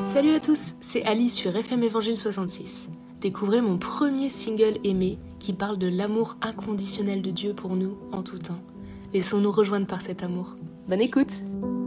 Salut à tous, c'est Ali sur FM Évangile 66. Découvrez mon premier single aimé qui parle de l'amour inconditionnel de Dieu pour nous en tout temps. Laissons-nous rejoindre par cet amour. Bonne écoute!